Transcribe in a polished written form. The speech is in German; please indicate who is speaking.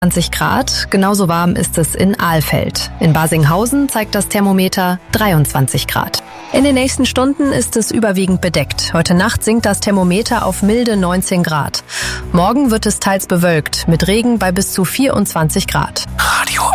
Speaker 1: 20 Grad, genauso warm ist es in Alfeld. In Basinghausen zeigt das Thermometer 23 Grad. In den nächsten Stunden ist es überwiegend bedeckt. Heute Nacht sinkt das Thermometer auf milde 19 Grad. Morgen wird es teils bewölkt, mit Regen bei bis zu 24 Grad.